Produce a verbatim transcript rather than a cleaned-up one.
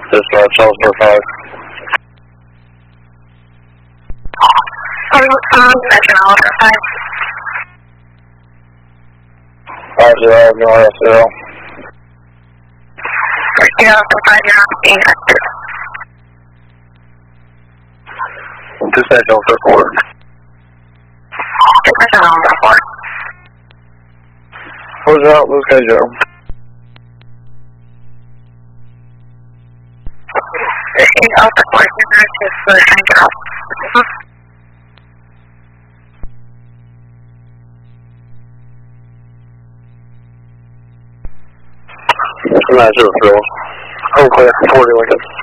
Dispatch, Charlesburg five. Five zero, North zero. Zero, five zero, eight. Dispatch, Charlesburg four. Dispatch, Charlesburg four. Close out, Blue Sky Joe. Eight Alpha four, just Blue Sky Joe. nine zero zero. Home clear, forty Lincoln.